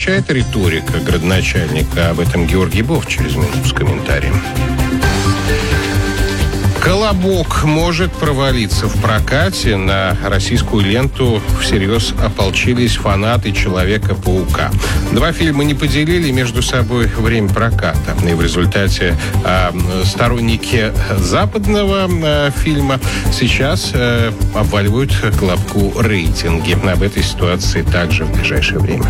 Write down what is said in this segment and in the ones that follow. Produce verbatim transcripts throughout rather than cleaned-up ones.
смущает риторика градоначальника? Об этом Георгий Бофт через минуту с комментарием. «Колобок» может провалиться в прокате. На российскую ленту всерьез ополчились фанаты «Человека-паука». Два фильма не поделили между собой время проката. И в результате э, сторонники западного э, фильма сейчас э, обваливают «Колобку» рейтинги. Об этой ситуации также в ближайшее время.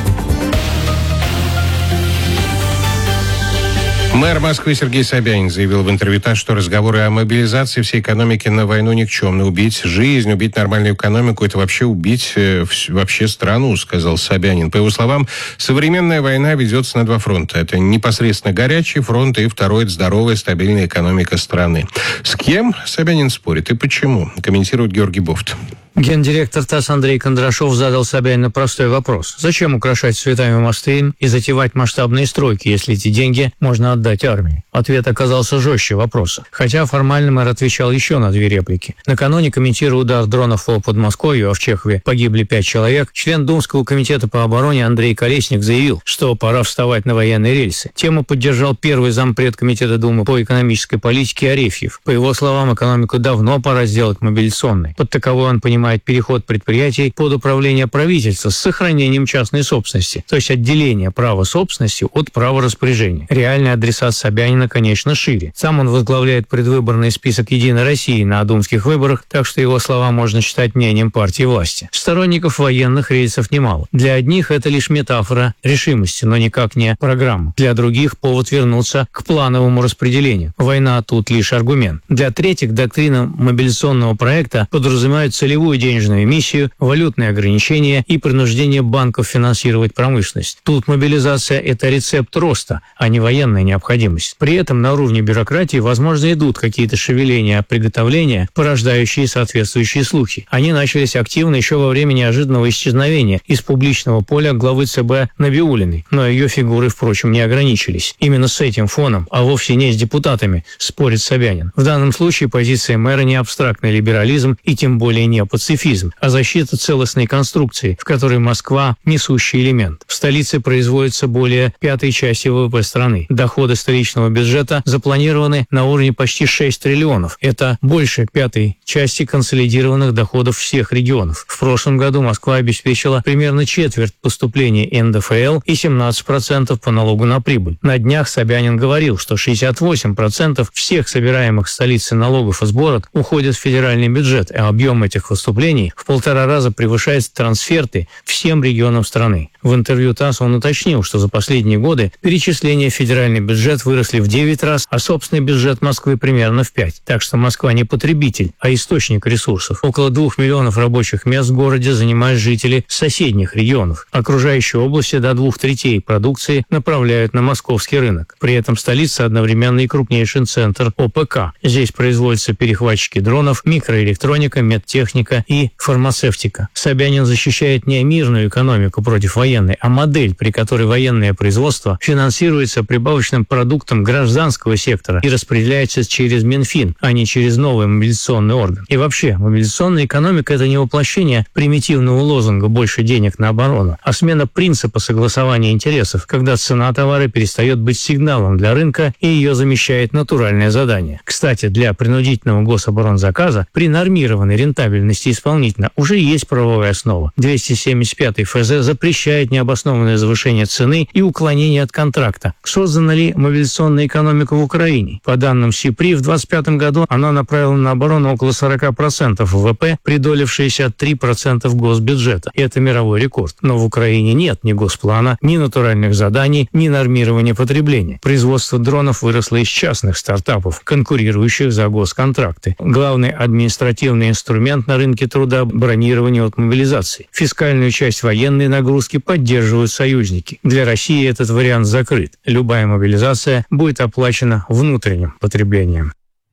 Мэр Москвы Сергей Собянин заявил в интервью ТАСС, что разговоры о мобилизации всей экономики на войну никчемны. Убить жизнь, убить нормальную экономику – это вообще убить э, вообще страну, сказал Собянин. По его словам, современная война ведется на два фронта. Это непосредственно горячий фронт, и второй – это здоровая, стабильная экономика страны. С кем Собянин спорит и почему? Комментирует Георгий Бофт. Гендиректор ТАСС Андрей Кондрашов задал Собянину простой вопрос. Зачем украшать цветами мосты и затевать масштабные стройки, если эти деньги можно отдать армии? Ответ оказался жестче вопроса. Хотя формально мэр отвечал еще на две реплики. Накануне, комментируя удар дронов по Подмосковью, а в Чехове погибли пять человек, член Думского комитета по обороне Андрей Колесник заявил, что пора вставать на военные рельсы. Тему поддержал первый зампред комитета Думы по экономической политике Арефьев. По его словам, экономику давно пора сделать мобилизационной. Под таковой он понимает переход предприятий под управление правительства с сохранением частной собственности, то есть отделение права собственности от права распоряжения. Реальный адресат Собянина, конечно, шире. Сам он возглавляет предвыборный список «Единой России» на думских выборах, так что его слова можно считать мнением партии власти. Сторонников военных рельсов немало. Для одних это лишь метафора решимости, но никак не программа. Для других повод вернуться к плановому распределению. Война тут лишь аргумент. Для третьих доктрина мобилизационного проекта подразумевает целевую денежную эмиссию, валютные ограничения и принуждение банков финансировать промышленность. Тут мобилизация – это рецепт роста, а не военная необходимость. При этом на уровне бюрократии, возможно, идут какие-то шевеления, приготовления, порождающие соответствующие слухи. Они начались активно еще во время неожиданного исчезновения из публичного поля главы ЦБ Набиуллиной, но ее фигуры, впрочем, не ограничились. Именно с этим фоном, а вовсе не с депутатами, спорит Собянин. В данном случае позиция мэра не абстрактный либерализм и тем более не пацифизм, а защита целостной конструкции, в которой Москва – несущий элемент. В столице производится более пятой части ВВП страны. Доходы столичного бюджета запланированы на уровне почти шесть триллионов. Это больше пятой части консолидированных доходов всех регионов. В прошлом году Москва обеспечила примерно четверть поступлений эн дэ эф эл и семнадцать процентов по налогу на прибыль. На днях Собянин говорил, что шестьдесят восемь процентов всех собираемых в столице налогов и сборов уходят в федеральный бюджет, а объем этих выступлений в полтора раза превышает трансферты всем регионам страны. В интервью ТАСС он уточнил, что за последние годы перечисления в федеральный бюджет выросли в девять раз, а собственный бюджет Москвы примерно в пять. Так что Москва не потребитель, а источник ресурсов. Около двух миллионов рабочих мест в городе занимают жители соседних регионов. Окружающие области до двух третей продукции направляют на московский рынок. При этом столица одновременно и крупнейший центр о пэ ка. Здесь производятся перехватчики дронов, микроэлектроника, медтехника и фармацевтика. Собянин защищает не мирную экономику против военной, а модель, при которой военное производство финансируется прибавочным продуктом гражданского сектора и распределяется через Минфин, а не через новый мобилизационный орган. И вообще, мобилизационная экономика – это не воплощение примитивного лозунга «больше денег на оборону», а смена принципа согласования интересов, когда цена товара перестает быть сигналом для рынка и ее замещает натуральное задание. Кстати, для принудительного гособоронзаказа при нормированной рентабельности исполнителя уже есть правовая основа. двести семьдесят пятый эф зэ запрещает необоснованное завышение цены и уклонение от контракта. Создана ли мобилизационная экономика в Украине? По данным СИПРИ, в двадцать пятом году она направила на оборону около сорок процентов вэ вэ пэ при доле в шестьдесят три процента госбюджета. Это мировой рекорд. Но в Украине нет ни госплана, ни натуральных заданий, ни нормирования потребления. Производство дронов выросло из частных стартапов, конкурирующих за госконтракты. Главный административный инструмент на рынке труда – бронирование от мобилизации. Фискальную часть военной нагрузки поддерживают союзники. Для России этот вариант закрыт. Любая мобилизация будет оплачена внутренним потреблением.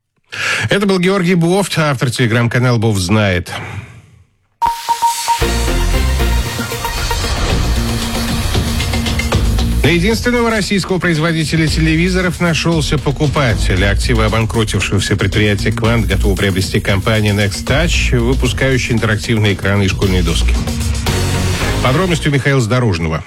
Это был Георгий Бофт, автор телеграм-канала «Бофт знает». На единственного российского производителя телевизоров нашелся покупатель. Активы обанкротившегося предприятия «Квант» готова приобрести компания Next Touch, выпускающая интерактивные экраны и школьные доски. Подробности у Михаила Задорожного.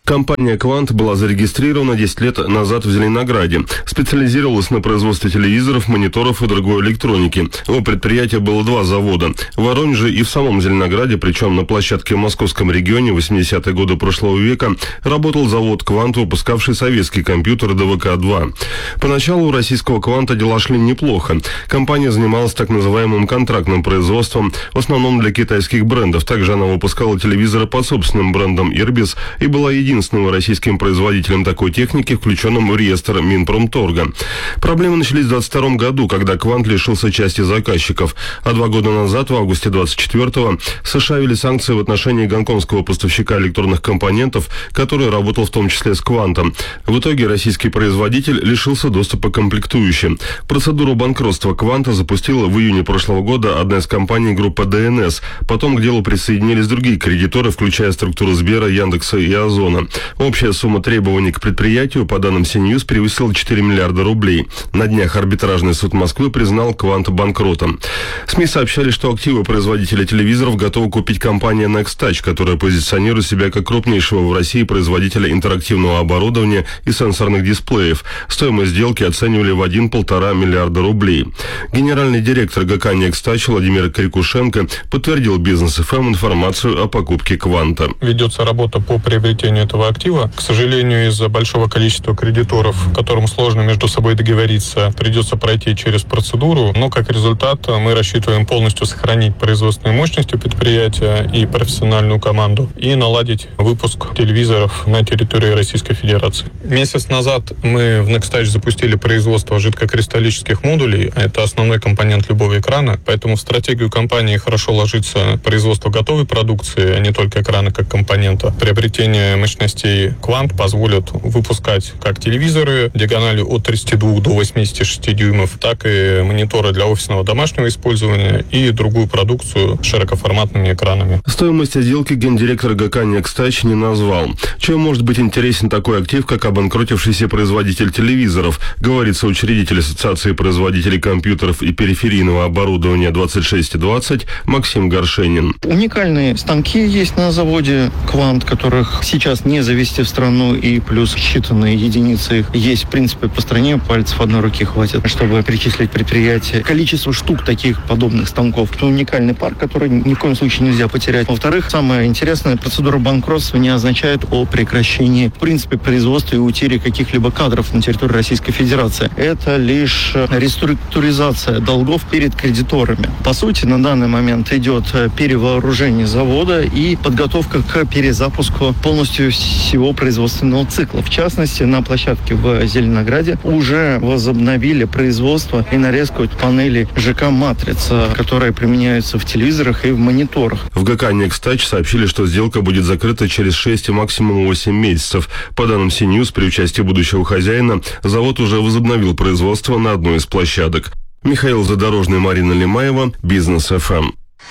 Компания «Квант» была зарегистрирована десять лет назад в Зеленограде. Специализировалась на производстве телевизоров, мониторов и другой электроники. У предприятия было два завода – в Воронеже и в самом Зеленограде, причем на площадке в московском регионе в восьмидесятые годы прошлого века работал завод «Квант», выпускавший советские компьютеры дэ вэ ка два. Поначалу у российского «Кванта» дела шли неплохо. Компания занималась так называемым контрактным производством, в основном для китайских брендов. Также она выпускала телевизоры под собственным брендом «Ирбис» и была единственной единственным российским производителем такой техники, включенным в реестр Минпромторга. Проблемы начались в двадцать втором году, когда «Квант» лишился части заказчиков, а два года назад, в августе двадцать четвёртого, США ввели санкции в отношении гонконгского поставщика электронных компонентов, который работал в том числе с «Квантом». В итоге российский производитель лишился доступа к комплектующим. Процедуру банкротства «Кванта» запустила в июне прошлого года одна из компаний группы дэ эн эс. Потом к делу присоединились другие кредиторы, включая структуру Сбера, Яндекса и Озона. Общая сумма требований к предприятию, по данным Си-Ньюс, превысила четыре миллиарда рублей. На днях арбитражный суд Москвы признал «Квант» банкротом. СМИ сообщали, что активы производителя телевизоров готова купить компания Nextouch, которая позиционирует себя как крупнейшего в России производителя интерактивного оборудования и сенсорных дисплеев. Стоимость сделки оценивали в один-полтора миллиарда рублей. Генеральный директор гэ ка Nextouch Владимир Крикушенко подтвердил Бизнес эф эм информацию о покупке «Кванта». Ведется работа по приобретению этого актива. К сожалению, из-за большого количества кредиторов, которым сложно между собой договориться, придется пройти через процедуру, но как результат мы рассчитываем полностью сохранить производственные мощности предприятия и профессиональную команду и наладить выпуск телевизоров на территории Российской Федерации. Месяц назад мы в Nextouch запустили производство жидкокристаллических модулей. Это основной компонент любого экрана, поэтому в стратегию компании хорошо ложится производство готовой продукции, а не только экрана как компонента. Приобретение мощностей «Квант» позволят выпускать как телевизоры диагональю от тридцати двух до восьмидесяти шести дюймов, так и мониторы для офисного домашнего использования и другую продукцию с широкоформатными экранами. Стоимость сделки гендиректор гэ ка Nextouch не назвал. Чем может быть интересен такой актив, как обанкротившийся производитель телевизоров, говорит соучредитель Ассоциации производителей компьютеров и периферийного оборудования двадцать шесть двадцать Максим Горшенин. Уникальные станки есть на заводе «Квант», которых сейчас не завести в страну, и плюс считанные единицы их есть, в принципе, по стране, пальцев одной руки хватит, чтобы перечислить предприятие. Количество штук таких подобных станков. Это уникальный парк, который ни в коем случае нельзя потерять. Во-вторых, самое интересное, процедура банкротства не означает о прекращении, в принципе, производства и утере каких-либо кадров на территории Российской Федерации. Это лишь реструктуризация долгов перед кредиторами. По сути, на данный момент идет перевооружение завода и подготовка к перезапуску полностью всего производственного цикла. В частности, на площадке в Зеленограде уже возобновили производство и нарезку панелей ЖК «Матрица», которые применяются в телевизорах и в мониторах. В гэ ка Nextouch сообщили, что сделка будет закрыта через шесть, максимум восемь месяцев. По данным Си-Ньюс, при участии будущего хозяина, завод уже возобновил производство на одной из площадок. Михаил Задорожный, Марина Лимаева, Бизнес эф эм.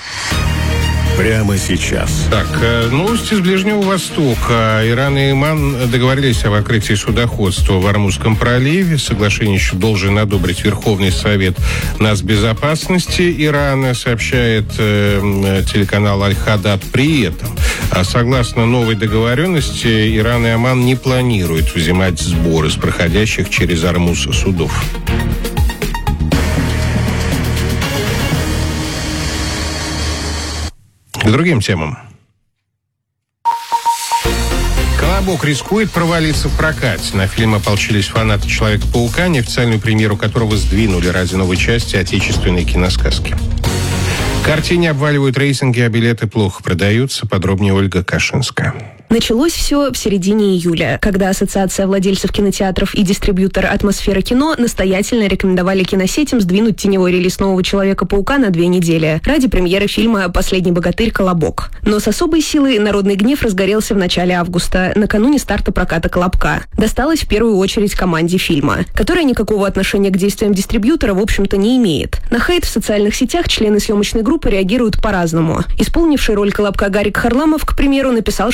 Прямо сейчас. Так, новости с Ближнего Востока. Иран и Оман договорились об открытии судоходства в Ормузском проливе. Соглашение еще должен одобрить Верховный Совет нацбезопасности Ирана, сообщает э, телеканал Аль-Хадад. При этом, согласно новой договоренности, Иран и Оман не планируют взимать сборы с проходящих через Ормуз судов. К другим темам. «Колобок» рискует провалиться в прокате. На фильм ополчились фанаты «Человека-паука», неофициальную премьеру которого сдвинули ради новой части отечественной киносказки. Картине обваливают рейтинги, а билеты плохо продаются. Подробнее Ольга Кашинская. Началось все в середине июля, когда Ассоциация владельцев кинотеатров и дистрибьютор «Атмосфера кино» настоятельно рекомендовали киносетям сдвинуть теневой релиз нового «Человека-паука» на две недели ради премьеры фильма «Последний богатырь. Колобок». Но с особой силой народный гнев разгорелся в начале августа, накануне старта проката «Колобка». Досталось в первую очередь команде фильма, которая никакого отношения к действиям дистрибьютора, в общем-то, не имеет. На хейт в социальных сетях члены съемочной группы реагируют по-разному. Исполнивший роль Колобка Гарик Харламов, к примеру, написал, что предпочитает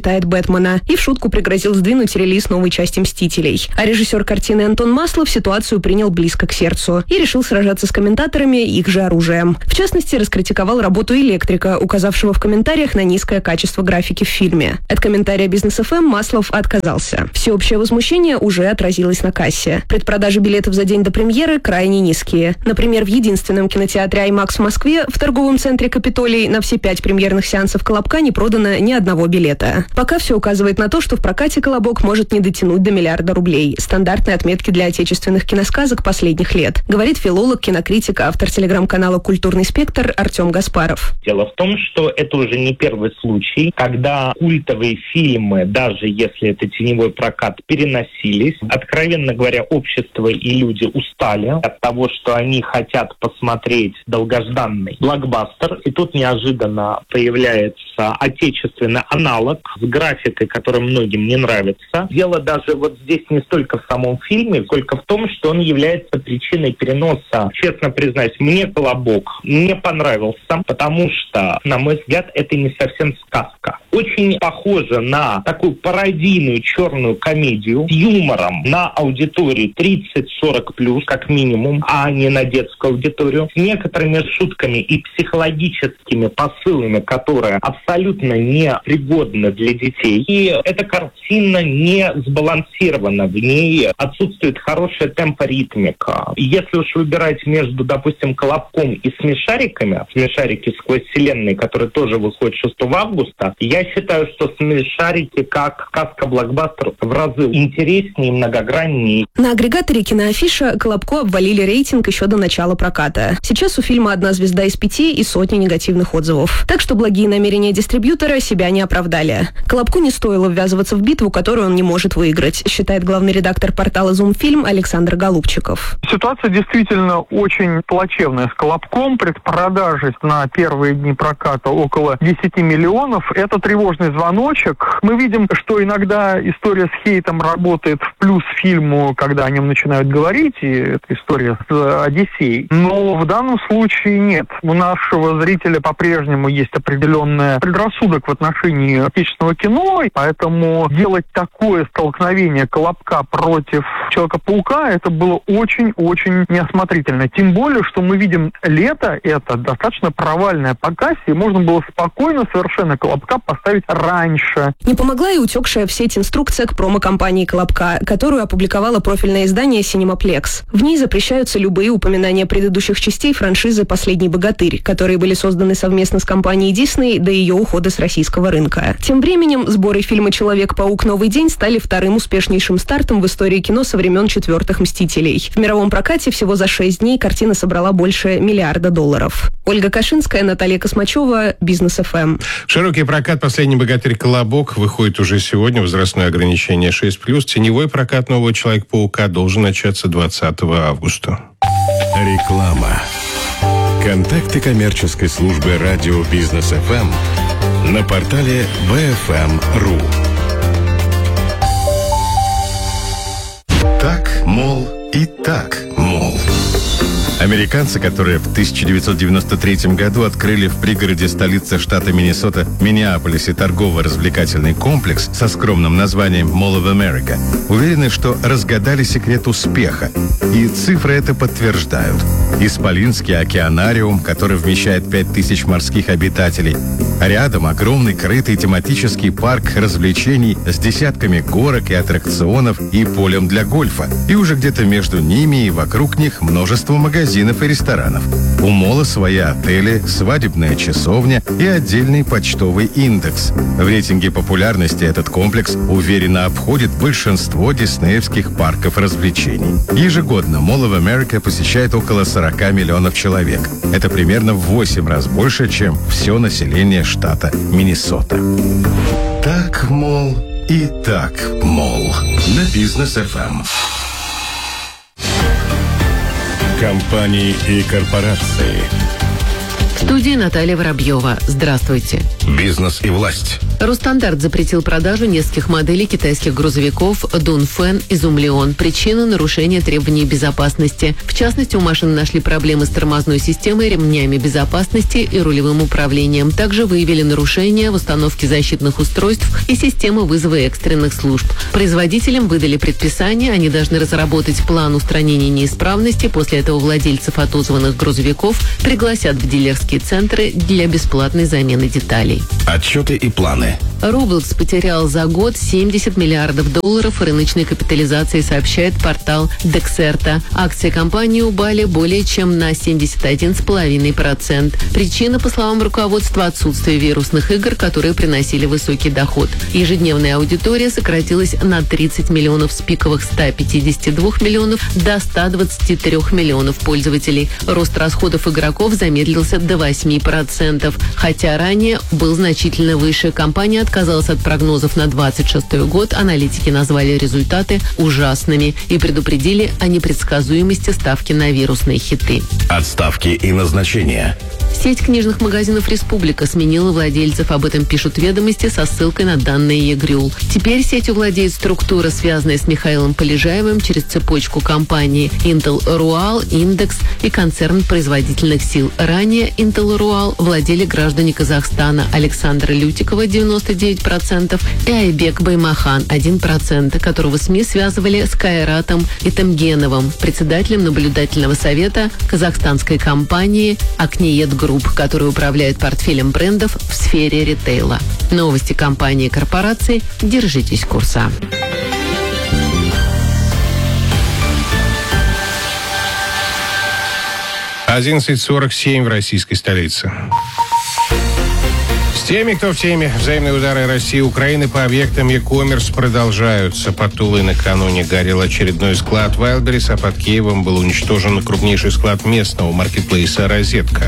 предпочитает Бэтмена и в шутку пригрозил сдвинуть релиз новой части «Мстителей». А режиссер картины Антон Маслов ситуацию принял близко к сердцу и решил сражаться с комментаторами их же оружием. В частности, раскритиковал работу «Электрика», указавшего в комментариях на низкое качество графики в фильме. От комментария «Бизнес эф эм» Маслов отказался. Всеобщее возмущение уже отразилось на кассе. Предпродажи билетов за день до премьеры крайне низкие. Например, в единственном кинотеатре «Аймакс» в Москве в торговом центре «Капитолий» на все пять премьерных сеансов «Колобка» не продано ни одного билета. Пока все указывает на то, что в прокате «Колобок» может не дотянуть до миллиарда рублей. Стандартные отметки для отечественных киносказок последних лет, говорит филолог, кинокритик, автор телеграм-канала «Культурный спектр» Артем Гаспаров. Дело в том, что это уже не первый случай, когда культовые фильмы, даже если это теневой прокат, переносились. Откровенно говоря, общество и люди устали от того, что они хотят посмотреть долгожданный блокбастер, и тут неожиданно появляется отечественный аналог с графикой, которая многим не нравится. Дело даже вот здесь не столько в самом фильме, сколько в том, что он является причиной переноса. Честно признаюсь, мне «Колобок» не понравился, потому что, на мой взгляд, это не совсем сказка. Очень похоже на такую пародийную черную комедию с юмором на аудиторию тридцать-сорок плюс, как минимум, а не на детскую аудиторию, с некоторыми шутками и психологическими посылами, которые абсолютно не пригодны для детей. И эта картина не сбалансирована, в ней отсутствует хорошая темпоритмика. Если уж выбирать между, допустим, «Колобком» и «Смешариками», «Смешарики сквозь вселенные», которые тоже выходят шестого августа, я считаю, что «Смешарики» как сказка-блокбастер в разы интереснее и многограннее. На агрегаторе «Киноафиша» «Колобку» обвалили рейтинг еще до начала проката. Сейчас у фильма одна звезда из пяти и сотни негативных отзывов. Так что благие намерения дистрибьютора себя не оправдали. «Колобку» не стоило ввязываться в битву, которую он не может выиграть, считает главный редактор портала «Зумфильм» Александр Голубчиков. Ситуация действительно очень плачевная с «Колобком». Предпродажи на первые дни проката около десяти миллионов. Это тревожный звоночек. Мы видим, что иногда история с хейтом работает в плюс фильму, когда о нем начинают говорить, и это история с «Одиссеей». Но в данном случае нет. У нашего зрителя по-прежнему есть определенный предрассудок в отношении отечественного кино, поэтому делать такое столкновение «Колобка» против «Человека-паука» это было очень-очень неосмотрительно. Тем более, что мы видим лето, это достаточно провальное по кассе, и можно было спокойно совершенно «Колобка» поставить раньше. Не помогла и утекшая в сеть инструкция к промо-компании «Колобка», которую опубликовало профильное издание «Синемаплекс». В ней запрещаются любые упоминания предыдущих частей франшизы «Последний богатырь», которые были созданы совместно с компанией Disney до ее ухода с российского рынка. Тем временем сборы фильма «Человек-паук. Новый день» стали вторым успешнейшим стартом в истории кино со времен четвертых «Мстителей». В мировом прокате всего за шесть дней картина собрала больше миллиарда долларов. Ольга Кашинская, Наталья Космачева, Бизнес эф эм. Широкий прокат «Последний богатырь. Колобок» выходит уже сегодня. Возрастное ограничение шесть плюс. Теневой прокат «Нового Человека-паука» должен начаться двадцатого августа. Реклама. Контакты коммерческой службы радио Бизнес эф эм на портале би эф эм точка ру. Так, мол, и так, мол. Американцы, которые в тысяча девятьсот девяносто третьем году открыли в пригороде столицы штата Миннесота Миннеаполисе торгово-развлекательный комплекс со скромным названием Mall of America, уверены, что разгадали секрет успеха. И цифры это подтверждают. Исполинский океанариум, который вмещает пять тысяч морских обитателей. Рядом огромный крытый тематический парк развлечений с десятками горок и аттракционов и полем для гольфа. И уже где-то между ними и вокруг них множество магазинов и ресторанов. У мола свои отели, свадебная часовня и отдельный почтовый индекс. В рейтинге популярности этот комплекс уверенно обходит большинство диснеевских парков развлечений. Ежегодно Mall of America посещает около сорок миллионов человек. Это примерно в восемь раз больше, чем все население штата Миннесота. Так, мол, и так, мол. На Бизнес эф эм. Компании и корпорации. В студии Наталья Воробьева. Здравствуйте. Бизнес и власть. Росстандарт запретил продажу нескольких моделей китайских грузовиков Дунфэн и Зумлеон. Причина – нарушение требований безопасности. В частности, у машин нашли проблемы с тормозной системой, ремнями безопасности и рулевым управлением. Также выявили нарушения в установке защитных устройств и системы вызова экстренных служб. Производителям выдали предписание, они должны разработать план устранения неисправности. После этого владельцев отозванных грузовиков пригласят в дилерские центры для бесплатной замены деталей. Отчеты и планы. Roblox потерял за год семьдесят миллиардов долларов рыночной капитализации, сообщает портал Dexerto. Акции компании упали более чем на семьдесят один целых пять десятых процента. Причина, по словам руководства, отсутствие вирусных игр, которые приносили высокий доход. Ежедневная аудитория сократилась на тридцать миллионов с пиковых ста пятидесяти двух миллионов до ста двадцати трёх миллионов пользователей. Рост расходов игроков замедлился до восьми процентов, хотя ранее был значительно выше. Компания отказалась от прогнозов на двадцать шестой год. Аналитики назвали результаты ужасными и предупредили о непредсказуемости ставки на вирусные хиты. Отставки и назначения. Сеть книжных магазинов «Республика» сменила владельцев. Об этом пишут «Ведомости» со ссылкой на данные ЕГРЮЛ. Теперь сетью владеет структура, связанная с Михаилом Полежаевым через цепочку компаний Intel Rual, Индекс и концерн производительных сил. Ранее Intel Rual владели граждане Казахстана Александра Лютикова девяносто девять процентов и Айбек Баймахан один процент, которого СМИ связывали с Кайратом и Темгеновым, председателем наблюдательного совета казахстанской компании «Акниет Групп», который управляет портфелем брендов в сфере ритейла. Новости компании и корпорации. Держитесь курса. одиннадцать сорок семь в российской столице. С теми, кто в теме, взаимные удары России и Украины по объектам e-commerce продолжаются. Под Тулой накануне горел очередной склад Wildberries, а под Киевом был уничтожен крупнейший склад местного маркетплейса «Розетка».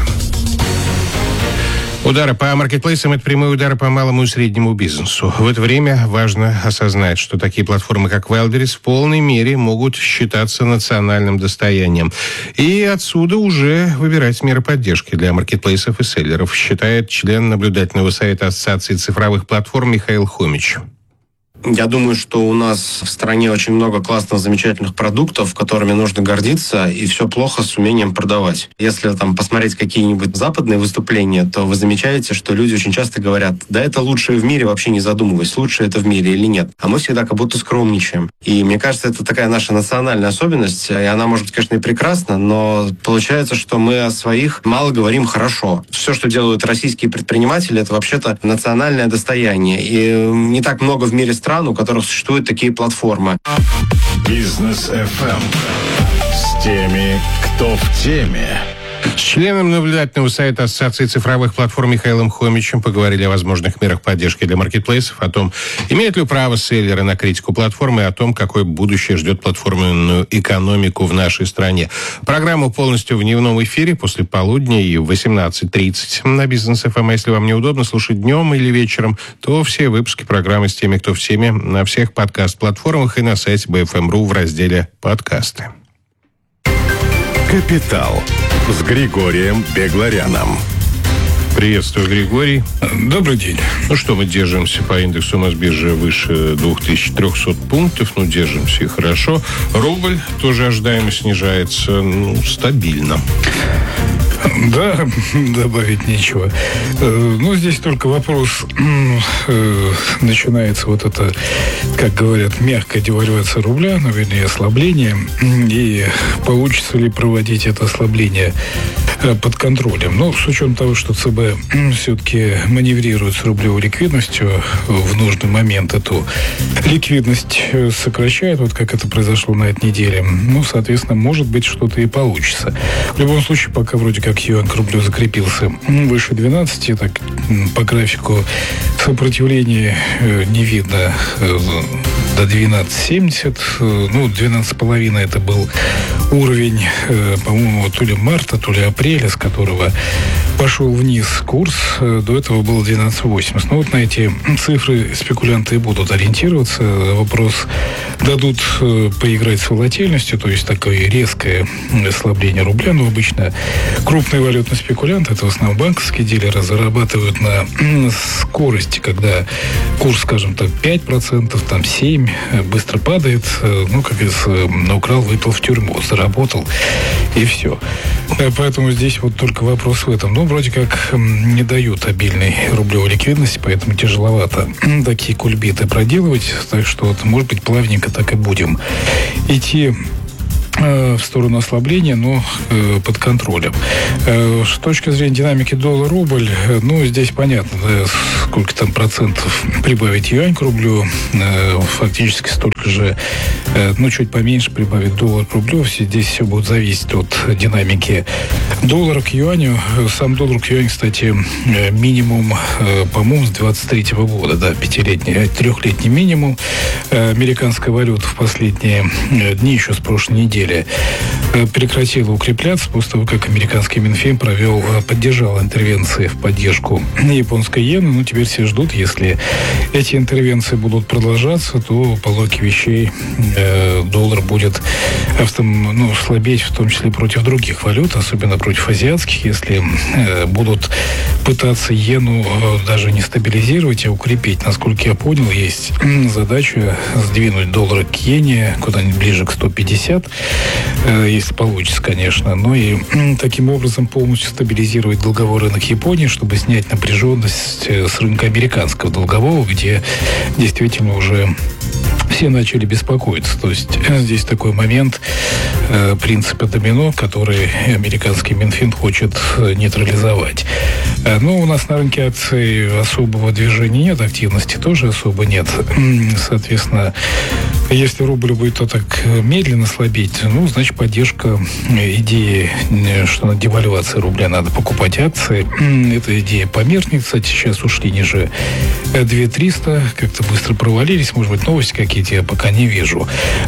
Удары по маркетплейсам – это прямые удары по малому и среднему бизнесу. В это время важно осознать, что такие платформы, как Wildberries, в полной мере могут считаться национальным достоянием. И отсюда уже выбирать меры поддержки для маркетплейсов и селлеров, считает член наблюдательного совета Ассоциации цифровых платформ Михаил Хомич. Я думаю, что у нас в стране очень много классных, замечательных продуктов, которыми нужно гордиться, и все плохо с умением продавать. Если там посмотреть какие-нибудь западные выступления, то вы замечаете, что люди очень часто говорят: да это лучшее в мире, вообще не задумываясь, лучшее это в мире или нет. А мы всегда как будто скромничаем. И мне кажется, это такая наша национальная особенность, и она может быть, конечно, и прекрасна, но получается, что мы о своих мало говорим хорошо. Все, что делают российские предприниматели, это вообще-то национальное достояние. И не так много в мире стран, у которых существуют такие платформы. Бизнес эф эм. С теми, кто в теме. С членом наблюдательного совета Ассоциации цифровых платформ Михаилом Хомичем поговорили о возможных мерах поддержки для маркетплейсов, о том, имеют ли право селлеры на критику платформы, и о том, какое будущее ждет платформенную экономику в нашей стране. Программа полностью в дневном эфире после полудня и в восемнадцать тридцать на Бизнес эф эм. Если вам неудобно слушать днем или вечером, то все выпуски программы «С теми, кто в теме» на всех подкаст-платформах и на сайте би эф эм точка ру в разделе «Подкасты». «Капитал» с Григорием Бегларяном. Приветствую, Григорий. Добрый день. Ну что, мы держимся по индексу Мосбиржи выше две тысячи триста пунктов. Ну, держимся и хорошо. Рубль тоже ожидаемо снижается. Ну, стабильно. Да, добавить нечего. Ну, здесь только вопрос, начинается вот это, как говорят, мягкая девальвация рубля, ну, вернее, ослабление, и получится ли проводить это ослабление под контролем. Ну, с учетом того, что ЦБ все-таки маневрирует с рублевой ликвидностью в нужный момент, эту ликвидность сокращает, вот как это произошло на этой неделе, ну, соответственно, может быть, что-то и получится. В любом случае, пока вроде как юань к рублю закрепился выше двенадцати, так по графику Сопротивления не видно до двенадцать семьдесят. Ну, двенадцать с половиной это был уровень, по-моему, то ли марта, то ли апреля, с которого пошел вниз курс. До этого было двенадцать восемьдесят. Ну, вот на эти цифры спекулянты и будут ориентироваться. Вопрос, дадут поиграть с волатильностью, то есть такое резкое ослабление рубля. Но обычно крупные валютные спекулянты, это в основном банковские дилеры, зарабатывают на скорости, когда курс, скажем так, пять процентов, там семь процентов, быстро падает. Ну, как говорится, украл, выпал в тюрьму, заработал, и все. Поэтому здесь вот только вопрос в этом. Ну, вроде как не дают обильной рублевой ликвидности, поэтому тяжеловато такие кульбиты проделывать. Так что, вот, может быть, плавненько так и будем идти в сторону ослабления, но э, под контролем. Э, с точки зрения динамики доллар-рубль, э, ну, здесь понятно, да, сколько там процентов прибавить юань к рублю, э, фактически столько же, э, ну, чуть поменьше прибавить доллар к рублю. Все, здесь все будет зависеть от динамики доллара к юаню. Сам доллар к юаню, кстати, э, минимум, э, по-моему, с двадцать третьего года, да, пятилетний, трехлетний минимум. Э, американская валюта в последние э, дни, еще с прошлой недели, прекратила укрепляться после того, как американский Минфин провел, поддержал интервенции в поддержку японской иены. Ну, теперь все ждут, если эти интервенции будут продолжаться, то по логике вещей э, доллар будет автом, ну, слабеть, в том числе против других валют, особенно против азиатских, если э, будут пытаться иену э, даже не стабилизировать, а укрепить. Насколько я понял, есть задача сдвинуть доллар к иене куда-нибудь ближе к сто пятьдесят, если получится, конечно. Но и таким образом полностью стабилизировать долговой рынок Японии, чтобы снять напряженность с рынка американского долгового, где действительно уже все начали беспокоиться. То есть здесь такой момент э, принципа домино, который американский Минфин хочет нейтрализовать. Э, но у нас на рынке акций особого движения нет, активности тоже особо нет. Соответственно, если рубль будет то так медленно слабеть, ну, значит, поддержка идеи, что на девальвации рубля надо покупать акции. Эта идея померкнет. Кстати, сейчас ушли ниже две тысячи триста, как-то быстро провалились. Может быть, новости какие-то я пока не вижу.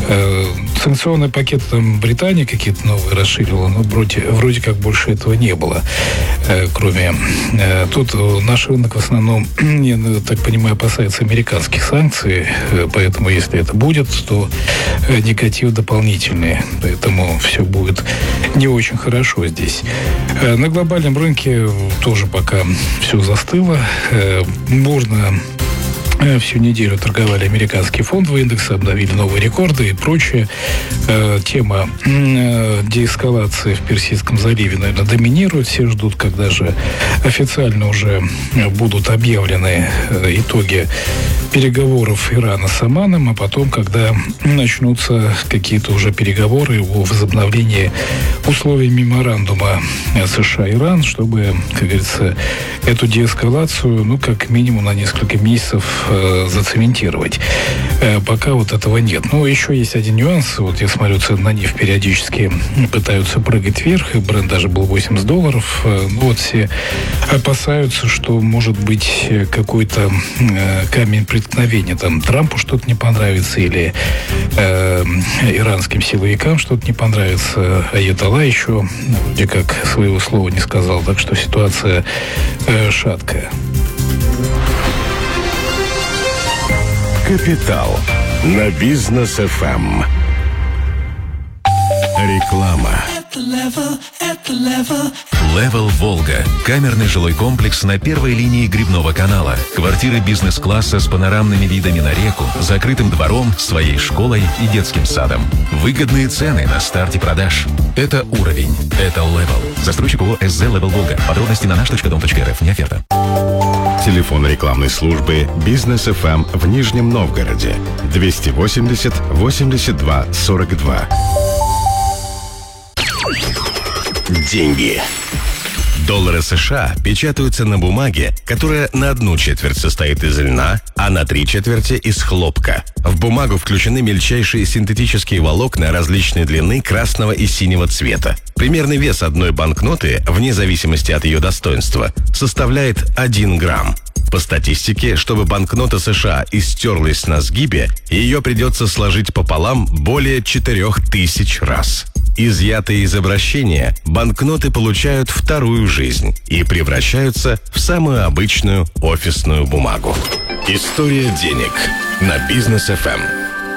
Санкционный пакет там Британия какие-то новые расширила, но вроде, вроде как больше этого не было. Кроме... Тут наш рынок в основном, я так понимаю, опасается американских санкций, поэтому если это будет, то негатив дополнительный. Поэтому все будет не очень хорошо здесь. На глобальном рынке тоже пока все застыло. Можно... Всю неделю торговали американские фондовые индексы, обновили новые рекорды и прочее. Э, тема э, деэскалации в Персидском заливе, наверное, доминирует. Все ждут, когда же официально уже будут объявлены э, итоги переговоров Ирана с Оманом, а потом, когда начнутся какие-то уже переговоры о возобновлении условий меморандума США-Иран, чтобы, как говорится, эту деэскалацию, ну, как минимум на несколько месяцев зацементировать. Пока вот этого нет. Но еще есть один нюанс. Вот я смотрю, цены на нефть периодически пытаются прыгать вверх, и бренд даже был восемьдесят долларов. Ну вот все опасаются, что может быть какой-то камень преткновения. Там Трампу что-то не понравится, или э, иранским силовикам что-то не понравится. Аятолла еще вроде как своего слова не сказал. Так что ситуация э, шаткая. Капитал на Бизнес эф эм. Реклама. Level Волга. Камерный жилой комплекс на первой линии Грибного канала. Квартиры бизнес-класса с панорамными видами на реку, закрытым двором, своей школой и детским садом. Выгодные цены на старте продаж. Это уровень. Это Level. Застройщик ООО СЗ Level Волга. Подробности на наш точка дом точка эр эф. Не оферта. Телефон рекламной службы Бизнес эф эм в Нижнем Новгороде. двести восемьдесят восемьдесят два сорок два. Деньги. Доллары США печатаются на бумаге, которая на одну четверть состоит из льна, а на три четверти из хлопка. В бумагу включены мельчайшие синтетические волокна различной длины красного и синего цвета. Примерный вес одной банкноты, вне зависимости от ее достоинства, составляет один грамм. По статистике, чтобы банкнота США истерлась на сгибе, ее придется сложить пополам более четырех тысяч раз. Изъятые из обращения, банкноты получают вторую жизнь и превращаются в самую обычную офисную бумагу. История денег на Бизнес эф эм.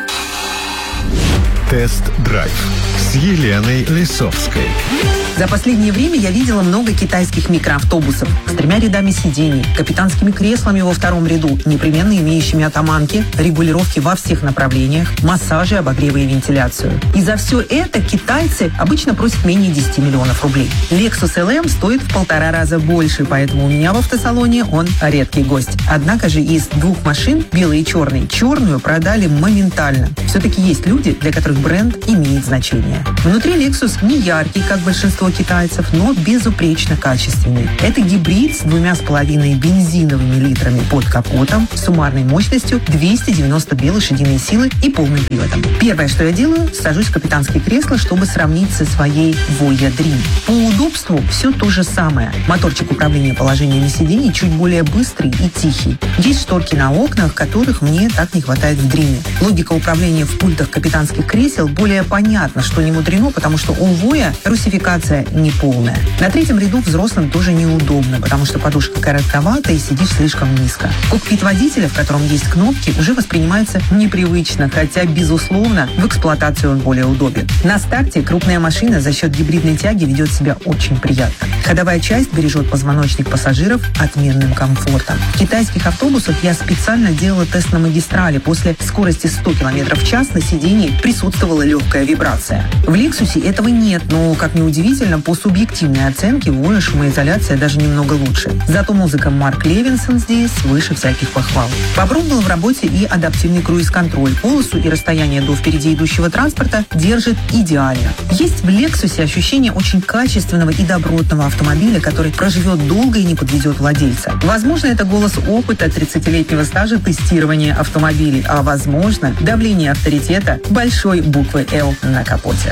Тест-драйв с Еленой Лисовской. За последнее время я видела много китайских микроавтобусов с тремя рядами сидений, капитанскими креслами во втором ряду, непременно имеющими атаманки, регулировки во всех направлениях, массажи, обогревы и вентиляцию. И за все это китайцы обычно просят менее десяти миллионов рублей. Lexus эл эм стоит в полтора раза больше, поэтому у меня в автосалоне он редкий гость. Однако же из двух машин, белый и черный, черную продали моментально. Все-таки есть люди, для которых бренд имеет значение. Внутри Lexus не яркий, как большинство китайцев, но безупречно качественный. Это гибрид с двумя с половиной бензиновыми литрами под капотом, с суммарной мощностью двести девяносто две лошадиные силы и полным приводом. Первое, что я делаю, сажусь в капитанское кресло, чтобы сравнить со своей Voya Dream. По удобству все то же самое. Моторчик управления положением сидений чуть более быстрый и тихий. Есть шторки на окнах, которых мне так не хватает в Dream. Логика управления в пультах капитанских кресел более понятна, что не мудрено, потому что у Voya русификация неполная. На третьем ряду взрослым тоже неудобно, потому что подушка коротковата и сидишь слишком низко. Кокпит водителя, в котором есть кнопки, уже воспринимается непривычно, хотя, безусловно, в эксплуатации он более удобен. На старте крупная машина за счет гибридной тяги ведет себя очень приятно. Ходовая часть бережет позвоночник пассажиров отменным комфортом. В китайских автобусах я специально делала тест на магистрали. После скорости сто километров в час на сидении присутствовала легкая вибрация. В Lexus этого нет, но, как ни удивительно, по субъективной оценке Voya шумоизоляция даже немного лучше. Зато музыка Марк Левинсон здесь выше всяких похвал. Попробовала в работе и адаптивный круиз-контроль. Полосу и расстояние до впереди идущего транспорта держит идеально. Есть в Lexus ощущение очень качественного и добротного автомобиля, который проживет долго и не подведет владельца. Возможно, это голос опыта тридцатилетнего стажа тестирования автомобилей, а возможно, давление авторитета большой буквы «Л» на капоте.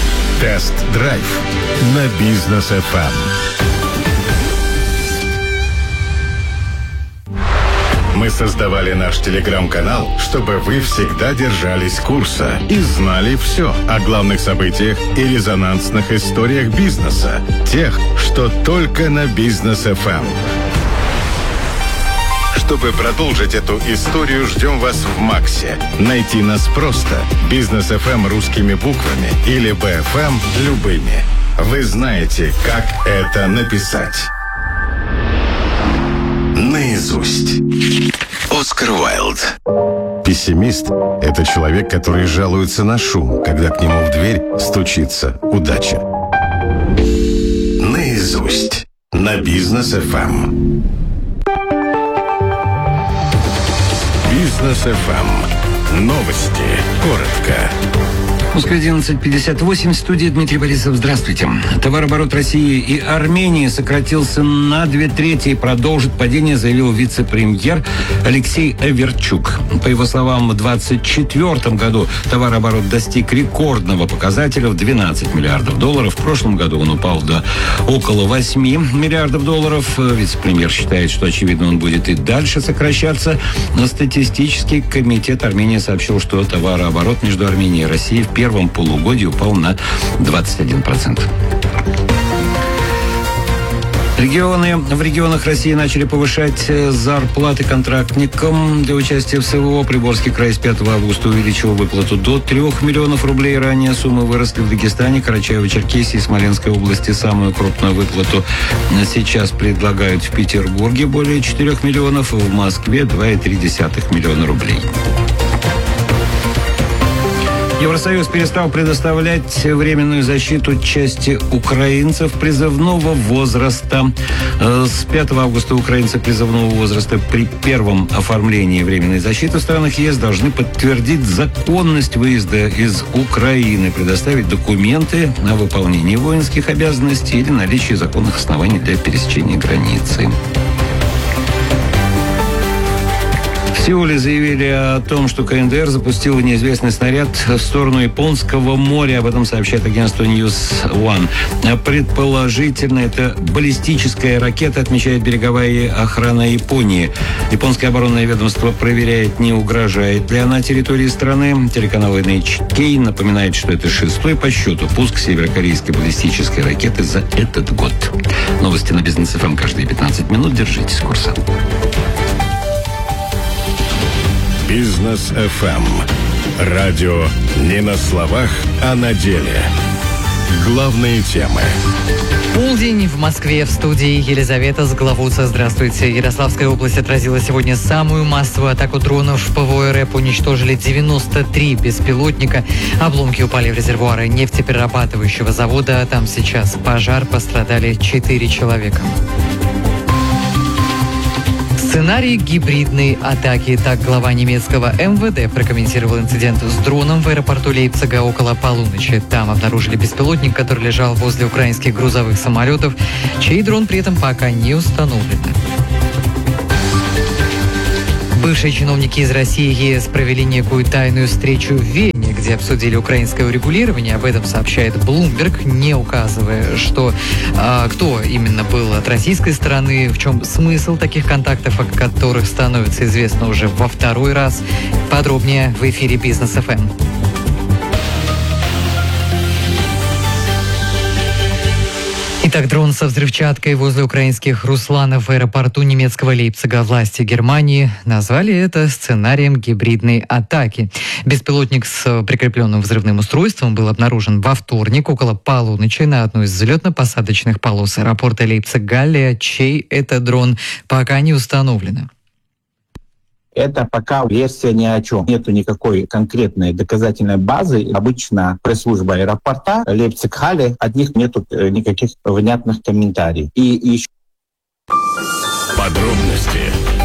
Тест-драйв на Бизнес эф эм. Мы создавали наш телеграм-канал, чтобы вы всегда держались курса и знали все о главных событиях и резонансных историях бизнеса, тех, что только на Бизнес эф эм. Чтобы продолжить эту историю, ждем вас в Максе. Найти нас просто. Бизнес эф эм русскими буквами или би эф эм любыми. Вы знаете, как это написать. Наизусть. Оскар Уайлд. Пессимист – это человек, который жалуется на шум, когда к нему в дверь стучится удача. Наизусть. На Бизнес эф эм. Бизнес эф эм. Новости. Коротко. Москва одиннадцать пятьдесят восемь, в студии Дмитрий Борисов. Здравствуйте. Товарооборот России и Армении сократился на две трети и продолжит падение, заявил вице-премьер Алексей Аверчук. По его словам, в двадцать четвёртом году товарооборот достиг рекордного показателя в двенадцать миллиардов долларов. В прошлом году он упал до около восьми миллиардов долларов. Вице-премьер считает, что, очевидно, он будет и дальше сокращаться. Но статистический комитет Армении сообщил, что товарооборот между Арменией и Россией в первом полугодии упал на двадцать один процент. Регионы. В регионах России начали повышать зарплаты контрактникам для участия в СВО. Приморский край с пятого августа увеличил выплату до трех миллионов рублей. Ранее суммы выросли в Дагестане, Карачаево-Черкесии и Смоленской области. Самую крупную выплату сейчас предлагают в Петербурге более четырех миллионов, в Москве два и три десятых миллиона рублей. Евросоюз перестал предоставлять временную защиту части украинцев призывного возраста. С пятого августа украинцы призывного возраста при первом оформлении временной защиты в странах ЕС должны подтвердить законность выезда из Украины, предоставить документы о выполнении воинских обязанностей или наличии законных оснований для пересечения границы. В Сеуле заявили о том, что КНДР запустила неизвестный снаряд в сторону Японского моря. Об этом сообщает агентство Ньюс Уан. Предположительно, это баллистическая ракета, отмечает береговая охрана Японии. Японское оборонное ведомство проверяет, не угрожает ли она территории страны. Телеканал эн эйч кей напоминает, что это шестой по счету пуск северокорейской баллистической ракеты за этот год. Новости на Бизнес эф эм каждые пятнадцать минут. Держитесь курса. Бизнес эф эм. Радио не на словах, а на деле. Главные темы. Полдень в Москве. В студии Елизавета Сглавуца. Здравствуйте. Ярославская область отразила сегодня самую массовую атаку дронов. ПВО РФ уничтожили девяносто три беспилотника. Обломки упали в резервуары нефтеперерабатывающего завода. Там сейчас пожар. Пострадали четыре человека. Сценарий гибридной атаки. Так глава немецкого эм вэ дэ прокомментировал инцидент с дроном в аэропорту Лейпцига около полуночи. Там обнаружили беспилотник, который лежал возле украинских грузовых самолетов, чей дрон при этом пока не установлен. Бывшие чиновники из России и ЕС провели некую тайную встречу в Вене, где обсудили украинское урегулирование. Об этом сообщает Bloomberg, не указывая, что, а, кто именно был от российской стороны, в чем смысл таких контактов, о которых становится известно уже во второй раз. Подробнее в эфире Бизнес эф эм. Итак, дрон со взрывчаткой возле украинских Русланов в аэропорту немецкого Лейпцига. Власти Германии назвали это сценарием гибридной атаки. Беспилотник с прикрепленным взрывным устройством был обнаружен во вторник около полуночи на одной из взлетно-посадочных полос аэропорта Лейпциг-Галлия. Чей это дрон, пока не установлено. Это пока версия ни о чем. Нету никакой конкретной доказательной базы. Обычно пресс-служба аэропорта Лейпциг-Халле, от них нету никаких внятных комментариев. И еще... Подробности.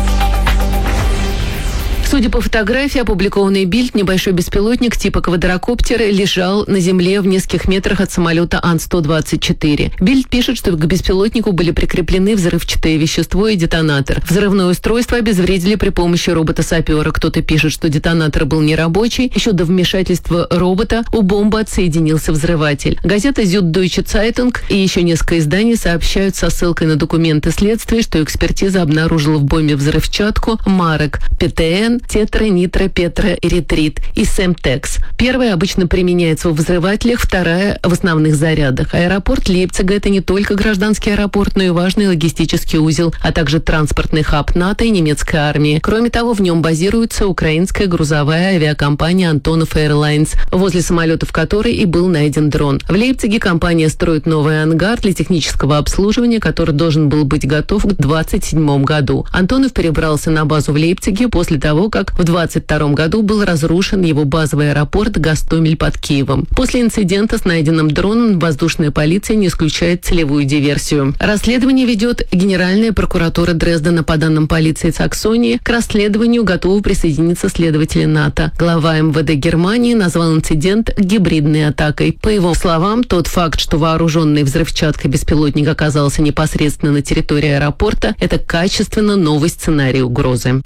Судя по фотографии, опубликованной Бильд, небольшой беспилотник типа квадрокоптера лежал на земле в нескольких метрах от самолета Ан сто двадцать четыре. Бильд пишет, что к беспилотнику были прикреплены взрывчатое вещество и детонатор. Взрывное устройство обезвредили при помощи робота-сапера. Кто-то пишет, что детонатор был нерабочий. Еще до вмешательства робота у бомбы отсоединился взрыватель. Газета Süddeutsche Zeitung и еще несколько изданий сообщают со ссылкой на документы следствия, что экспертиза обнаружила в бомбе взрывчатку марок пэ тэ эн, тетра-нитро-петроэритрит и Semtex. Первая обычно применяется в взрывателях, вторая в основных зарядах. Аэропорт Лейпцига — это не только гражданский аэропорт, но и важный логистический узел, а также транспортный хаб НАТО и немецкой армии. Кроме того, в нем базируется украинская грузовая авиакомпания Antonov Airlines, возле самолетов которой и был найден дрон. В Лейпциге компания строит новый ангар для технического обслуживания, который должен был быть готов к двадцать седьмом году. Антонов перебрался на базу в Лейпциге после того, как в двадцать втором году был разрушен его базовый аэропорт Гостомель под Киевом. После инцидента с найденным дроном воздушная полиция не исключает целевую диверсию. Расследование ведет Генеральная прокуратура Дрездена. По данным полиции Саксонии, к расследованию готовы присоединиться следователи НАТО. Глава эм вэ дэ Германии назвал инцидент гибридной атакой. По его словам, тот факт, что вооруженный взрывчаткой беспилотник оказался непосредственно на территории аэропорта, это качественно новый сценарий угрозы.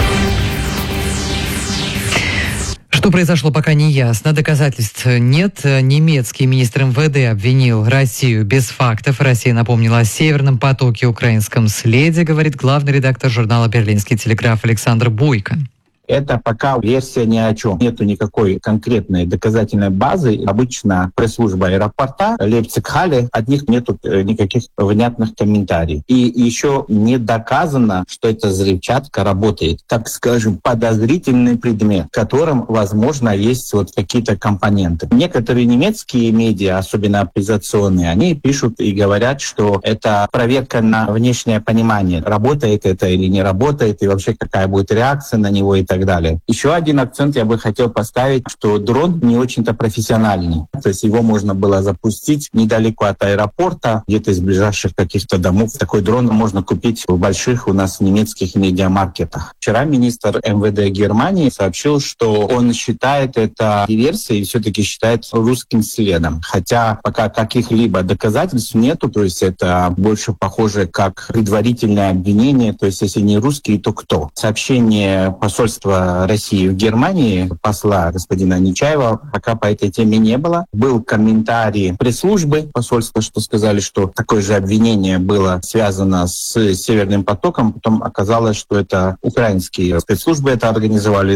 Что произошло, пока не ясно. Доказательств нет. Немецкий министр эм вэ дэ обвинил Россию без фактов. Россия напомнила о Северном потоке, украинском следе, говорит главный редактор журнала «Берлинский телеграф» Александр Бойко. Это пока версия ни о чем. Нету никакой конкретной доказательной базы. Обычно пресс-служба аэропорта Лейпциг-Халле, от них нету никаких внятных комментариев. И еще не доказано, что эта взрывчатка работает. Так скажем, подозрительный предмет, в котором, возможно, есть вот какие-то компоненты. Некоторые немецкие медиа, особенно оппозиционные, они пишут и говорят, что это проверка на внешнее понимание, работает это или не работает, и вообще какая будет реакция на него и так так далее. Еще один акцент я бы хотел поставить, что дрон не очень-то профессиональный. То есть его можно было запустить недалеко от аэропорта, где-то из ближайших каких-то домов. Такой дрон можно купить в больших у нас немецких медиамаркетах. Вчера министр эм вэ дэ Германии сообщил, что он считает это диверсией и все-таки считает русским следом. Хотя пока каких-либо доказательств нету, то есть это больше похоже как предварительное обвинение, то есть если не русский, то кто? Сообщение посольства России в Германии, посла господина Нечаева, пока по этой теме не было. Был комментарий пресс-службы посольства, что сказали, что такое же обвинение было связано с Северным потоком, потом оказалось, что это украинские спецслужбы это организовали.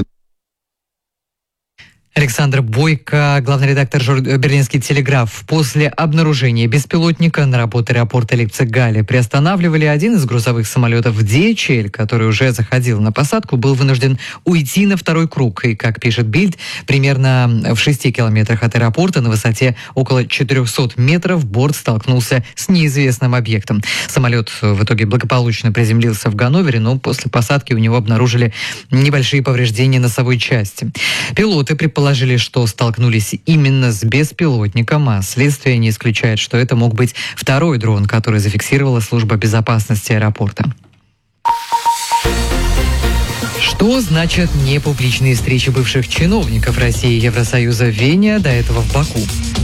Александр Бойко, главный редактор «Берлинский телеграф». После обнаружения беспилотника на работе аэропорта Лейпциг-Галле приостанавливали один из грузовых самолетов ди эйч эл, который уже заходил на посадку, был вынужден уйти на второй круг. И, как пишет Бильд, примерно в шести километрах от аэропорта на высоте около четырехсот метров борт столкнулся с неизвестным объектом. Самолет в итоге благополучно приземлился в Ганновере, но после посадки у него обнаружили небольшие повреждения носовой части. Пилоты предположили, Положили, что столкнулись именно с беспилотником, а следствие не исключает, что это мог быть второй дрон, который зафиксировала служба безопасности аэропорта. Что значит непубличные встречи бывших чиновников России и Евросоюза в Вене, до этого в Баку?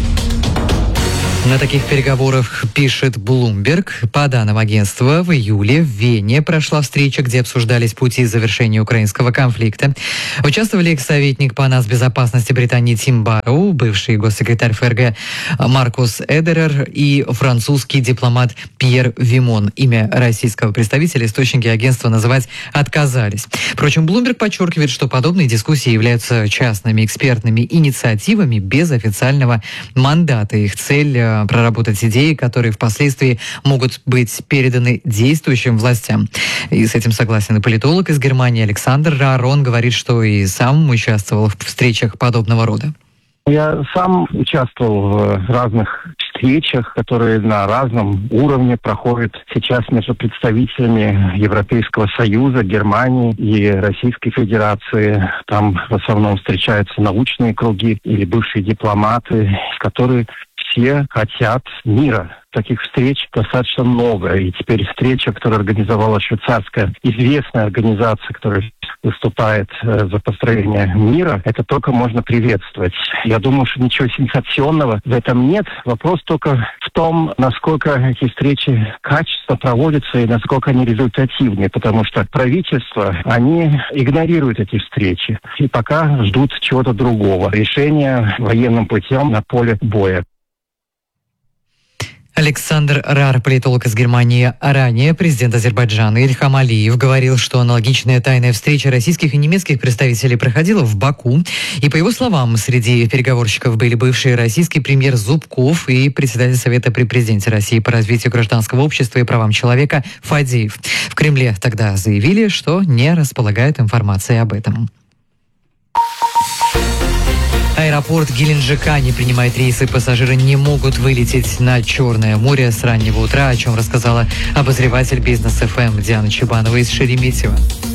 На таких переговорах, пишет Bloomberg, по данным агентства, в июле в Вене прошла встреча, где обсуждались пути завершения украинского конфликта. Участвовали экс-советник по нацбезопасности Британии Тим Барроу, бывший госсекретарь эф эр гэ Маркус Эдерер и французский дипломат Пьер Вимон. Имя российского представителя источники агентства называть отказались. Впрочем, Bloomberg подчеркивает, что подобные дискуссии являются частными экспертными инициативами без официального мандата. Их цель проработать идеи, которые впоследствии могут быть переданы действующим властям. И с этим согласен и политолог из Германии Александр Рар. Он говорит, что и сам участвовал в встречах подобного рода. Я сам участвовал в разных встречах, которые на разном уровне проходят сейчас между представителями Европейского Союза, Германии и Российской Федерации. Там в основном встречаются научные круги или бывшие дипломаты, которые все хотят мира. Таких встреч достаточно много. И теперь встреча, которую организовала швейцарская известная организация, которая выступает э, за построение мира, это только можно приветствовать. Я думаю, что ничего сенсационного в этом нет. Вопрос только в том, насколько эти встречи качественно проводятся и насколько они результативны. Потому что правительства, они игнорируют эти встречи и пока ждут чего-то другого. Решения военным путем на поле боя. Александр Рар, политолог из Германии. Ранее президент Азербайджана Ильхам Алиев говорил, что аналогичная тайная встреча российских и немецких представителей проходила в Баку. И, по его словам, среди переговорщиков были бывший российский премьер Зубков и председатель Совета при президенте России по развитию гражданского общества и правам человека Фадеев. В Кремле тогда заявили, что не располагают информацией об этом. Аэропорт Геленджика не принимает рейсы, пассажиры не могут вылететь на Черное море с раннего утра, о чем рассказала обозреватель Бизнес эф эм Диана Чебанова из Шереметьево.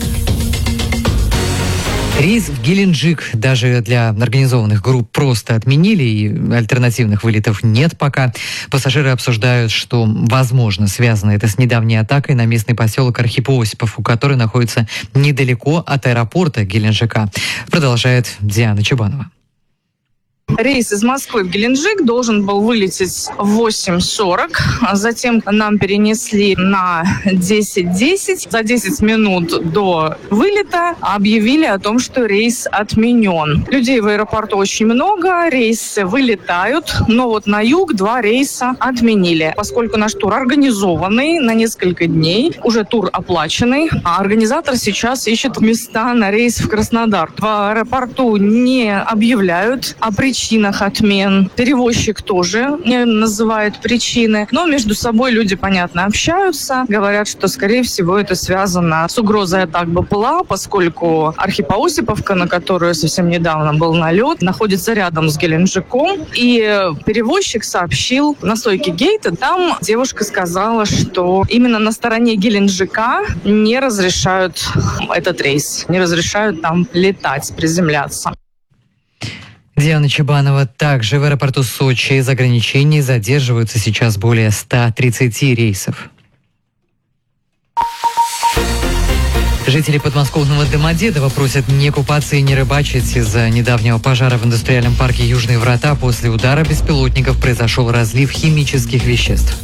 Рейс в Геленджик даже для организованных групп просто отменили, и альтернативных вылетов нет пока. Пассажиры обсуждают, что, возможно, связано это с недавней атакой на местный поселок Архипосипов, который находится недалеко от аэропорта Геленджика, продолжает Диана Чебанова. Рейс из Москвы в Геленджик должен был вылететь в восемь сорок. Затем нам перенесли на десять десять. За десять минут до вылета объявили о том, что рейс отменен. Людей в аэропорту очень много, рейсы вылетают, но вот на юг два рейса отменили. Поскольку наш тур организованный на несколько дней, уже тур оплаченный, а организатор сейчас ищет места на рейс в Краснодар. В аэропорту не объявляют о причине причинах отмен. Перевозчик тоже не называет причины. Но между собой люди, понятно, общаются. Говорят, что, скорее всего, это связано с угрозой атак БПЛА, поскольку Архипа-Осиповка, на которую совсем недавно был налет, находится рядом с Геленджиком. И перевозчик сообщил на стойке гейта, там девушка сказала, что именно на стороне Геленджика не разрешают этот рейс, не разрешают там летать, приземляться. Диана Чебанова. Также в аэропорту Сочи из ограничений задерживаются сейчас более ста тридцати рейсов. Жители подмосковного Домодедово просят не купаться и не рыбачить. Из-за недавнего пожара в индустриальном парке «Южные врата» после удара беспилотников произошел разлив химических веществ.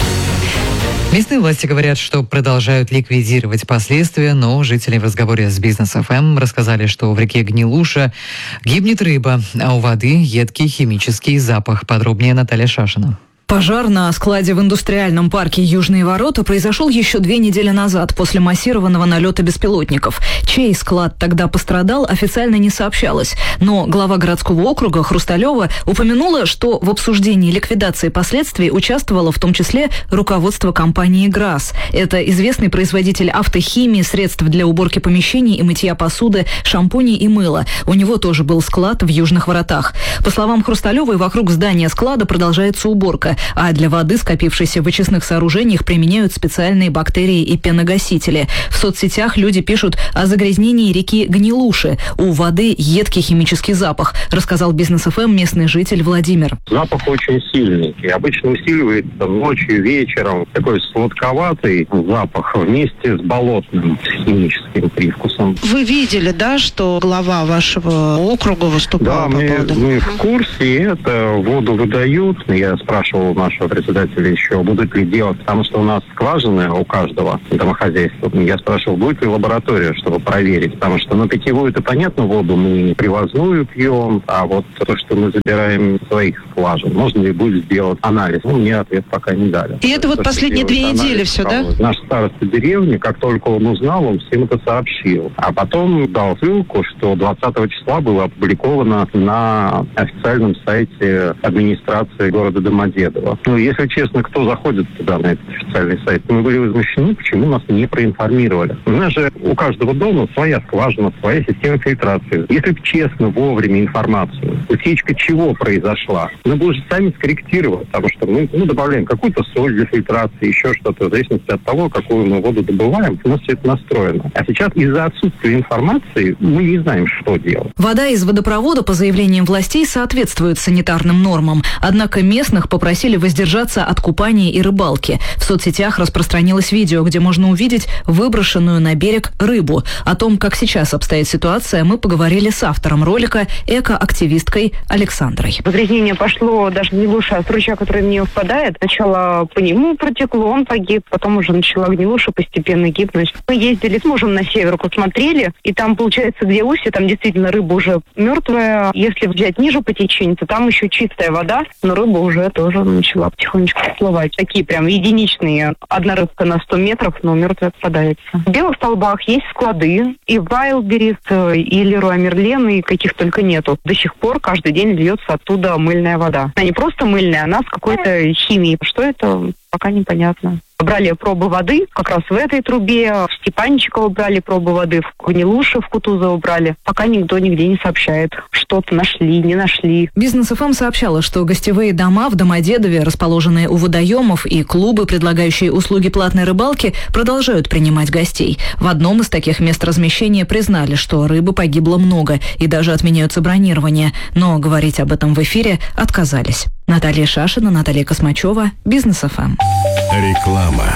Местные власти говорят, что продолжают ликвидировать последствия, но жители в разговоре с Бизнес эф эм рассказали, что в реке Гнилуша гибнет рыба, а у воды едкий химический запах. Подробнее Наталья Шашина. Пожар на складе в индустриальном парке «Южные ворота» произошел еще две недели назад после массированного налета беспилотников. Чей склад тогда пострадал, официально не сообщалось. Но глава городского округа Хрусталева упомянула, что в обсуждении ликвидации последствий участвовало в том числе руководство компании «ГРАС». Это известный производитель автохимии, средств для уборки помещений и мытья посуды, шампуней и мыла. У него тоже был склад в «Южных воротах». По словам Хрусталевой, вокруг здания склада продолжается уборка. А для воды, скопившейся в очистных сооружениях, применяют специальные бактерии и пеногасители. В соцсетях люди пишут о загрязнении реки Гнилуши. У воды едкий химический запах, рассказал Бизнес эф эм местный житель Владимир. Запах очень сильный и обычно усиливается ночью, вечером. Такой сладковатый запах вместе с болотным химическим привкусом. Вы видели, да, что глава вашего округа выступал? Да, по мы, поводу... мы в курсе, это воду выдают. Я спрашивал нашего председателя еще, будут ли делать, потому что у нас скважины у каждого домохозяйства. Я спрашивал, будет ли лаборатория, чтобы проверить, потому что, ну, питьевую, это понятно, воду мы не привозную пьем, а вот то, что мы забираем из своих скважин, можно ли будет сделать анализ? Ну, мне ответ пока не дали. И это вот то, последние две анализ, недели все, да? Наш староста деревни, как только он узнал, он всем это сообщил. А потом дал ссылку, что двадцатого числа было опубликовано на официальном сайте администрации города Домодедово. Ну, если честно, кто заходит туда, на этот официальный сайт, мы были возмущены, почему нас не проинформировали. У нас же у каждого дома своя скважина, своя система фильтрации. Если бы честно, вовремя информацию, утечка чего произошла, мы бы уже сами скорректировали, потому что мы ну, добавляем какую-то соль для фильтрации, еще что-то, в зависимости от того, какую мы воду добываем, у нас все это настроено. А сейчас из-за отсутствия информации мы не знаем, что делать. Вода из водопровода, по заявлениям властей, соответствует санитарным нормам. Однако местных попросили воздержаться от купания и рыбалки. В соцсетях распространилось видео, где можно увидеть выброшенную на берег рыбу. О том, как сейчас обстоит ситуация, мы поговорили с автором ролика, экоактивисткой Александрой. Загрязнение пошло даже Гнилуша, а ручья, который в нее впадает, сначала по нему протекло, он погиб, потом уже начала Гнилуша постепенно гибнуть. Мы ездили с мужем на север, посмотрели, и там, получается, где устье, там действительно рыба уже мертвая. Если взять ниже по течению, то там еще чистая вода, но рыба уже тоже начала потихонечку всплывать. Такие прям единичные. Одна рыбка на сто метров, но мертвая попадается. В Белых Столбах есть склады. И Вайлдберрис, и Леруа Мерлен, и каких только нету. До сих пор каждый день льется оттуда мыльная вода. Она не просто мыльная, она с какой-то химией. Что это, пока непонятно. Брали пробы воды как раз в этой трубе, в Степанчиково брали пробы воды, в Гнилуше, в Кутузово брали. Пока никто нигде не сообщает, что-то нашли, не нашли. Бизнес эф эм сообщала, что гостевые дома в Домодедове, расположенные у водоемов, и клубы, предлагающие услуги платной рыбалки, продолжают принимать гостей. В одном из таких мест размещения признали, что рыбы погибло много и даже отменяются бронирования. Но говорить об этом в эфире отказались. Наталья Шашина, Наталья Космачева, Бизнес эф эм. Реклама.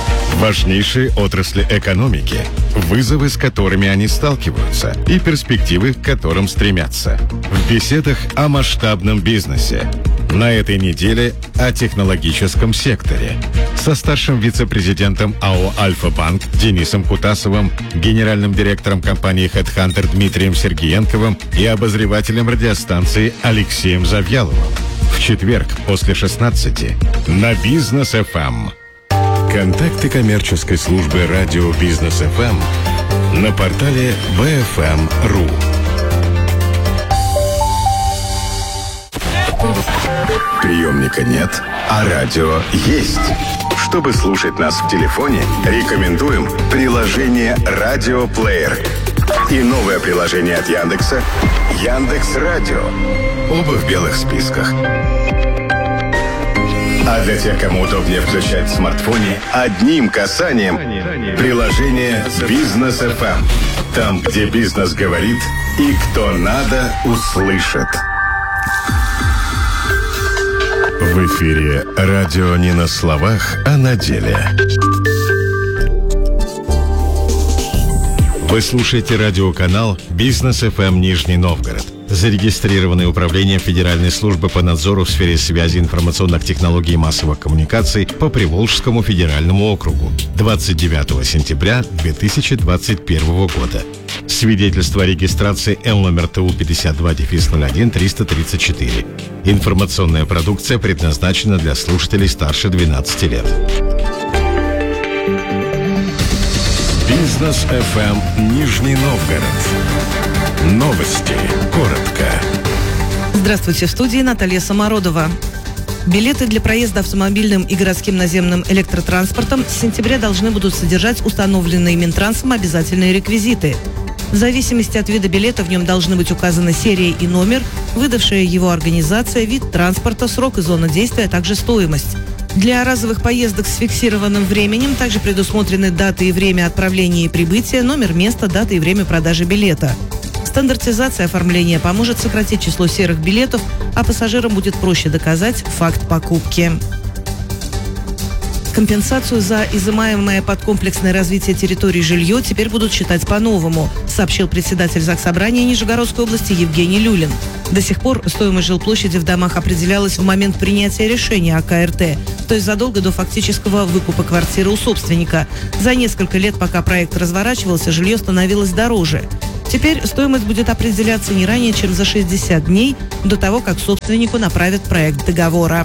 Важнейшие отрасли экономики, вызовы, с которыми они сталкиваются, и перспективы, к которым стремятся. В беседах о масштабном бизнесе. На этой неделе о технологическом секторе. Со старшим вице-президентом АО «Альфа-Банк» Денисом Кутасовым, генеральным директором компании HeadHunter Дмитрием Сергеенковым и обозревателем радиостанции Алексеем Завьяловым. В четверг после шестнадцати на Бизнес эф эм. Контакты коммерческой службы радио Бизнес эф эм на портале би эф эм точка ру. Приемника нет, а радио есть. Чтобы слушать нас в телефоне, рекомендуем приложение «Радиоплеер» и новое приложение от Яндекса «Яндекс.Радио». Оба в белых списках. А для тех, кому удобнее включать в смартфоне, одним касанием приложение «Бизнес эф эм». Там, где бизнес говорит и кто надо, услышит. В эфире радио не на словах, а на деле. Вы слушаете радиоканал «Бизнес эф эм Нижний Новгород», зарегистрированный Управлением Федеральной службы по надзору в сфере связи, информационных технологий и массовых коммуникаций по Приволжскому федеральному округу двадцать девятого сентября две тысячи двадцать первого года. Свидетельство о регистрации Л номер Т У пятьдесят два ноль один триста тридцать четыре. Информационная продукция предназначена для слушателей старше двенадцати лет. Бизнес эф эм Нижний Новгород. Новости. Коротко. Здравствуйте, в студии Наталья Самородова. Билеты для проезда автомобильным и городским наземным электротранспортом с сентября должны будут содержать установленные Минтрансом обязательные реквизиты. В зависимости от вида билета в нем должны быть указаны серия и номер, выдавшая его организация, вид транспорта, срок и зона действия, а также стоимость. Для разовых поездок с фиксированным временем также предусмотрены даты и время отправления и прибытия, номер места, дата и время продажи билета. Стандартизация оформления поможет сократить число серых билетов, а пассажирам будет проще доказать факт покупки. Компенсацию за изымаемое под комплексное развитие территории жилье теперь будут считать по-новому, сообщил председатель Заксобрания Нижегородской области Евгений Люлин. До сих пор стоимость жилплощади в домах определялась в момент принятия решения о Ка Эр Тэ, то есть задолго до фактического выкупа квартиры у собственника. За несколько лет, пока проект разворачивался, жилье становилось дороже. Теперь стоимость будет определяться не ранее, чем за шестьдесят дней до того, как собственнику направят проект договора.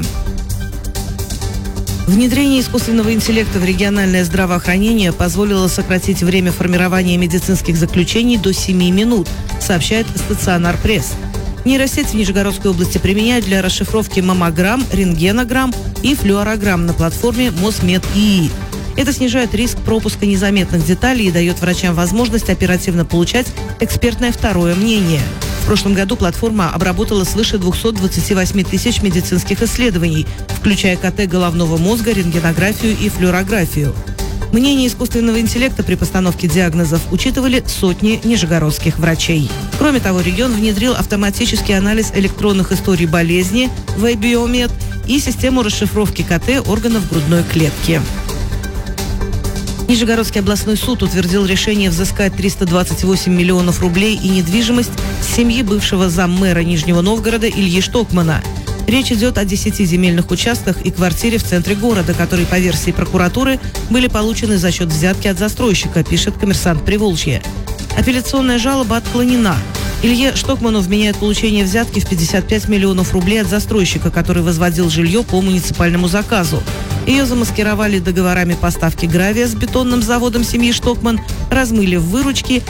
Внедрение искусственного интеллекта в региональное здравоохранение позволило сократить время формирования медицинских заключений до семи минут, сообщает Стационар Пресс. Нейросеть в Нижегородской области применяют для расшифровки маммограмм, рентгенограмм и флюорограмм на платформе Мосмед-ИИ. Это снижает риск пропуска незаметных деталей и дает врачам возможность оперативно получать экспертное второе мнение. В прошлом году платформа обработала свыше двухсот двадцати восьми тысяч медицинских исследований, включая Ка Тэ головного мозга, рентгенографию и флюорографию. Мнение искусственного интеллекта при постановке диагнозов учитывали сотни нижегородских врачей. Кроме того, регион внедрил автоматический анализ электронных историй болезни Вейбиомед и систему расшифровки Ка Тэ органов грудной клетки. Нижегородский областной суд утвердил решение взыскать триста двадцать восемь миллионов рублей и недвижимость с семьи бывшего заммэра Нижнего Новгорода Ильи Штокмана. Речь идет о десяти земельных участках и квартире в центре города, которые, по версии прокуратуры, были получены за счет взятки от застройщика, пишет «Коммерсант Приволжья». Апелляционная жалоба отклонена. Илье Штокману вменяют получение взятки в пятьдесят пять миллионов рублей от застройщика, который возводил жилье по муниципальному заказу. Ее замаскировали договорами поставки гравия с бетонным заводом семьи Штокман, размыли в выручки